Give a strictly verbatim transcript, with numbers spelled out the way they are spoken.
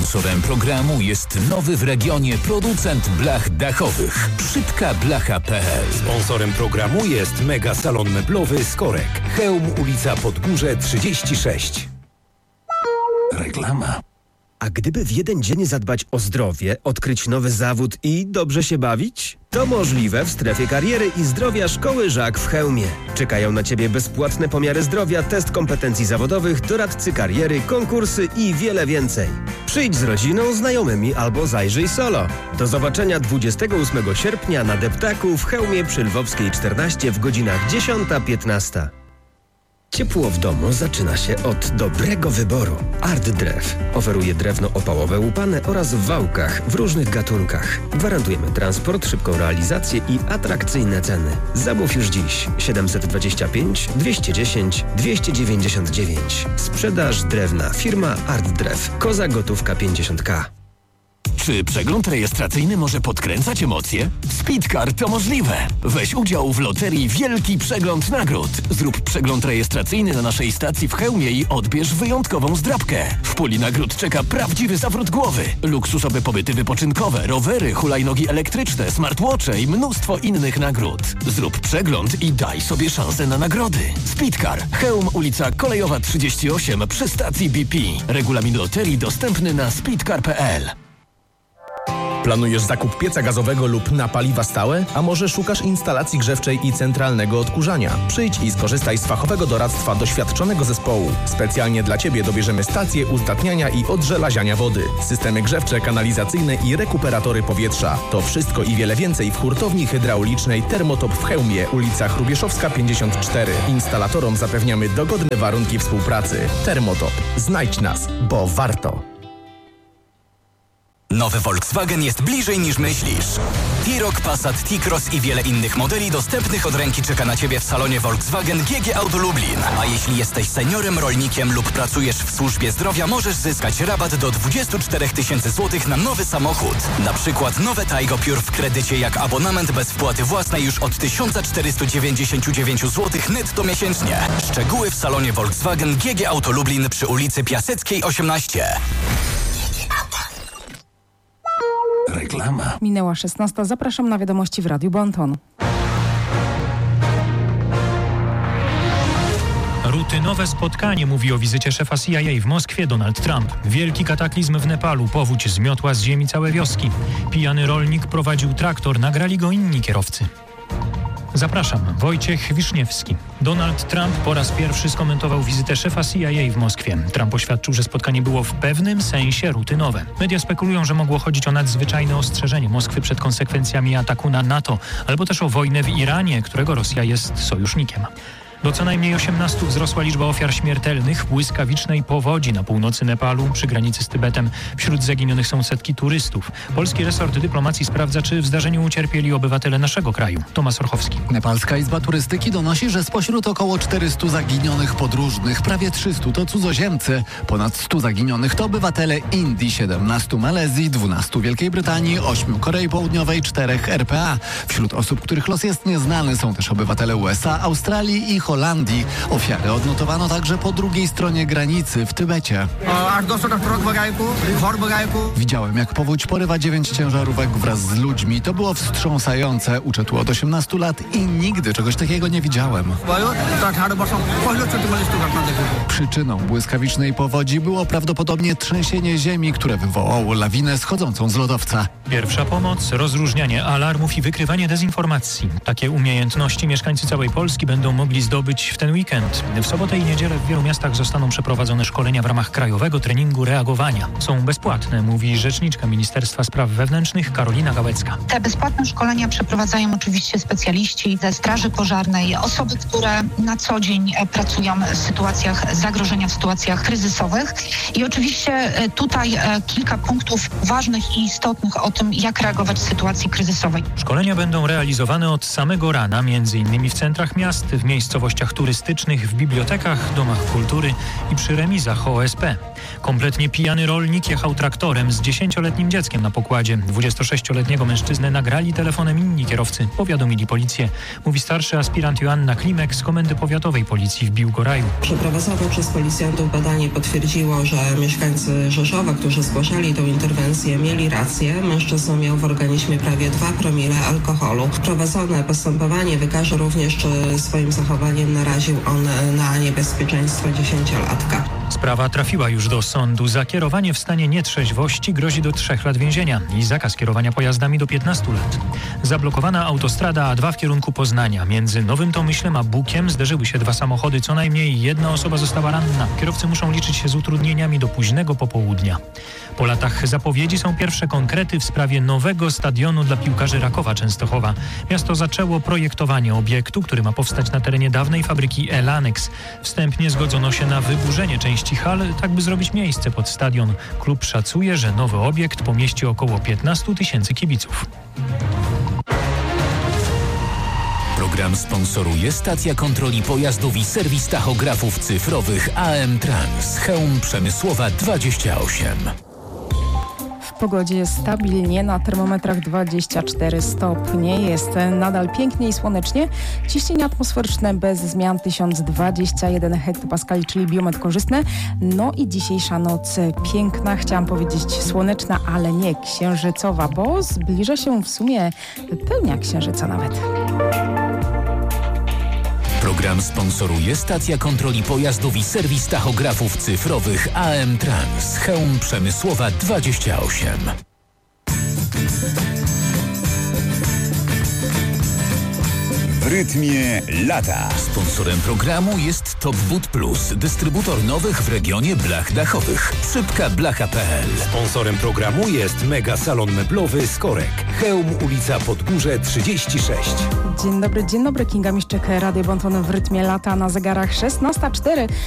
Sponsorem programu jest nowy w regionie producent blach dachowych Szybka Blacha kropka pe el. Sponsorem programu jest Mega Salon Meblowy Skorek. Chełm, ulica Podgórze trzydzieści sześć. Reklama. A gdyby w jeden dzień zadbać o zdrowie, odkryć nowy zawód i dobrze się bawić? To możliwe w strefie kariery i zdrowia Szkoły Żak w Chełmie. Czekają na Ciebie bezpłatne pomiary zdrowia, test kompetencji zawodowych, doradcy kariery, konkursy i wiele więcej. Przyjdź z rodziną, znajomymi albo zajrzyj solo. Do zobaczenia dwudziestego ósmego sierpnia na Deptaku w Chełmie przy Lwowskiej czternaście w godzinach dziesiąta piętnaście. Ciepło w domu zaczyna się od dobrego wyboru. Art Drew oferuje drewno opałowe łupane oraz w wałkach w różnych gatunkach. Gwarantujemy transport, szybką realizację i atrakcyjne ceny. Zamów już dziś siedemset dwadzieścia pięć dwieście dziesięć dwieście dziewięćdziesiąt dziewięć. Sprzedaż drewna firma Art Drew. Koza gotówka pięćdziesiąt tysięcy. Czy przegląd rejestracyjny może podkręcać emocje? Speedcar to możliwe. Weź udział w loterii Wielki Przegląd Nagród. Zrób przegląd rejestracyjny na naszej stacji w Chełmie i odbierz wyjątkową zdrabkę. W puli nagród czeka prawdziwy zawrót głowy. Luksusowe pobyty wypoczynkowe, rowery, hulajnogi elektryczne, smartwatche i mnóstwo innych nagród. Zrób przegląd i daj sobie szansę na nagrody. Speedcar. Chełm, ulica Kolejowa trzydzieści osiem przy stacji B P. Regulamin loterii dostępny na speedcar kropka pe el. Planujesz zakup pieca gazowego lub na paliwa stałe? A może szukasz instalacji grzewczej i centralnego odkurzania? Przyjdź i skorzystaj z fachowego doradztwa doświadczonego zespołu. Specjalnie dla Ciebie dobierzemy stacje uzdatniania i odżelaziania wody, systemy grzewcze, kanalizacyjne i rekuperatory powietrza. To wszystko i wiele więcej w hurtowni hydraulicznej Termotop w Chełmie, ulica Hrubieszowska pięćdziesiąt cztery. Instalatorom zapewniamy dogodne warunki współpracy. Termotop. Znajdź nas, bo warto. Nowy Volkswagen jest bliżej niż myślisz. T-Roc, Passat, T-Cross i wiele innych modeli dostępnych od ręki czeka na Ciebie w salonie Volkswagen G G Auto Lublin. A jeśli jesteś seniorem, rolnikiem lub pracujesz w służbie zdrowia, możesz zyskać rabat do dwadzieścia cztery tysiące złotych na nowy samochód. Na przykład nowe Taigo Pure w kredycie jak abonament bez wpłaty własnej już od tysiąc czterysta dziewięćdziesiąt dziewięć złotych netto miesięcznie. Szczegóły w salonie Volkswagen G G Auto Lublin przy ulicy Piaseckiej osiemnaście. Reklama. Minęła szesnasta. Zapraszam na wiadomości w Radiu Bonton. Rutynowe spotkanie mówi o wizycie szefa C I A w Moskwie Donald Trump. Wielki kataklizm w Nepalu, powódź zmiotła z ziemi całe wioski. Pijany rolnik prowadził traktor, nagrali go inni kierowcy. Zapraszam, Wojciech Wiszniewski. Donald Trump po raz pierwszy skomentował wizytę szefa C I A w Moskwie. Trump oświadczył, że spotkanie było w pewnym sensie rutynowe. Media spekulują, że mogło chodzić o nadzwyczajne ostrzeżenie Moskwy przed konsekwencjami ataku na NATO, albo też o wojnę w Iranie, którego Rosja jest sojusznikiem. Do co najmniej osiemnastu wzrosła liczba ofiar śmiertelnych w błyskawicznej powodzi na północy Nepalu, przy granicy z Tybetem. Wśród zaginionych są setki turystów. Polski resort dyplomacji sprawdza, czy w zdarzeniu ucierpieli obywatele naszego kraju. Tomasz Orchowski. Nepalska Izba Turystyki donosi, że spośród około czterystu zaginionych podróżnych prawie trzystu to cudzoziemcy. Ponad stu zaginionych to obywatele Indii, siedemnastu Malezji, dwunastu Wielkiej Brytanii, ośmiu Korei Południowej, czterech R P A. Wśród osób, których los jest nieznany, są też obywatele U S A, Australii i Holandii. Ofiary odnotowano także po drugiej stronie granicy w Tybecie. Widziałem, jak powódź porywa dziewięć ciężarówek wraz z ludźmi. To było wstrząsające. Uczę tu od osiemnastu lat i nigdy czegoś takiego nie widziałem. Przyczyną błyskawicznej powodzi było prawdopodobnie trzęsienie ziemi, które wywołało lawinę schodzącą z lodowca. Pierwsza pomoc, rozróżnianie alarmów i wykrywanie dezinformacji. Takie umiejętności mieszkańcy całej Polski będą mogli zdobyć w ten weekend. W sobotę i niedzielę w wielu miastach zostaną przeprowadzone szkolenia w ramach krajowego treningu reagowania. Są bezpłatne, mówi rzeczniczka Ministerstwa Spraw Wewnętrznych Karolina Gałecka. Te bezpłatne szkolenia przeprowadzają oczywiście specjaliści ze Straży Pożarnej, osoby, które na co dzień pracują w sytuacjach zagrożenia, w sytuacjach kryzysowych. I oczywiście tutaj kilka punktów ważnych i istotnych o tym, jak reagować w sytuacji kryzysowej. Szkolenia będą realizowane od samego rana, między innymi w centrach miast, w miejscowościach miejscowościach turystycznych, w bibliotekach, domach kultury i przy remizach O S P. Kompletnie pijany rolnik jechał traktorem z dziesięcioletnim dzieckiem na pokładzie. dwudziestosześcioletniego mężczyznę nagrali telefonem inni kierowcy, powiadomili policję. Mówi starszy aspirant Joanna Klimek z Komendy Powiatowej Policji w Biłgoraju. Przeprowadzone przez policjantów badanie potwierdziło, że mieszkańcy Rzeszowa, którzy zgłaszali tę interwencję, mieli rację. Mężczyzna miał w organizmie prawie dwa promile alkoholu. Prowadzone postępowanie wykaże również, czy swoim zachowaniem naraził on na niebezpieczeństwo dziesięciolatka. Sprawa trafiła już do sądu. Za kierowanie w stanie nietrzeźwości grozi do trzech lat więzienia i zakaz kierowania pojazdami do piętnastu lat. Zablokowana autostrada A dwa w kierunku Poznania. Między Nowym Tomyślem a Bukiem zderzyły się dwa samochody. Co najmniej jedna osoba została ranna. Kierowcy muszą liczyć się z utrudnieniami do późnego popołudnia. Po latach zapowiedzi są pierwsze konkrety w sprawie nowego stadionu dla piłkarzy Rakowa Częstochowa. Miasto zaczęło projektowanie obiektu, który ma powstać na terenie dawnej fabryki Elanex. Wstępnie zgodzono się na wyburzenie części hal, tak by zrobić miejsce pod stadion. Klub szacuje, że nowy obiekt pomieści około piętnastu tysięcy kibiców. Program sponsoruje stacja kontroli pojazdów i serwis tachografów cyfrowych A M Trans. Chełm Przemysłowa dwadzieścia osiem. W pogodzie jest stabilnie, na termometrach dwadzieścia cztery stopnie, jest nadal pięknie i słonecznie. Ciśnienie atmosferyczne bez zmian tysiąc dwadzieścia jeden hektopaskali, czyli biometr korzystny. No i dzisiejsza noc piękna, chciałam powiedzieć słoneczna, ale nie księżycowa, bo zbliża się w sumie pełnia księżyca nawet. Program sponsoruje stacja kontroli pojazdów i serwis tachografów cyfrowych A M Trans. Chełm Przemysłowa dwadzieścia osiem. W rytmie lata. Sponsorem programu jest Top Boot Plus, dystrybutor nowych w regionie blach dachowych. Szybka blacha kropka pe el. Sponsorem programu jest Mega Salon Meblowy Skorek. Chełm, ulica Podgórze trzydzieści sześć. Dzień dobry, dzień dobry. Kinga Miszczyk, Radio Bonton w rytmie lata, na zegarach szesnasta cztery.